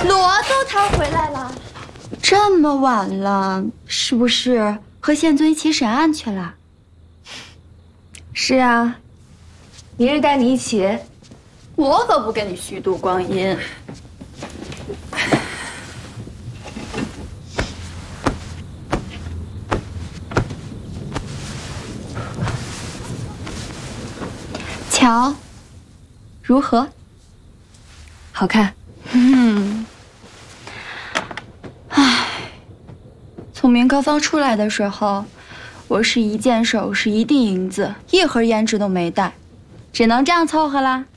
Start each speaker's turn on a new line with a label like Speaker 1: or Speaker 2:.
Speaker 1: 罗总他回来了，
Speaker 2: 这么晚了，是不是和宪尊一起审案去了？
Speaker 1: 是啊，明日带你一起。我可不跟你虚度光阴。
Speaker 2: 瞧，如何？
Speaker 1: 好看。
Speaker 2: 从明高坊出来的时候，我是一件首饰，一锭银子，一盒胭脂都没带，只能这样凑合啦。